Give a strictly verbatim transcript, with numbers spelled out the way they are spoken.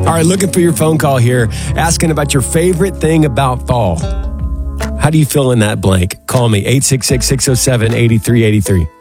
right, looking for your phone call here, asking about your favorite thing about fall. How do you fill in that blank? Call me, eight six six, six oh seven, eight three eight three.